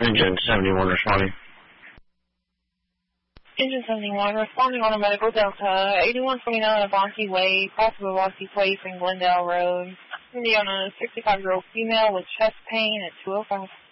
Engine 71 responding. Engine 71 responding on a medical Delta, 8129 Avanti Way, possible Avanti Place in Glendale Road. Indiana, 65-year-old female with chest pain at 205.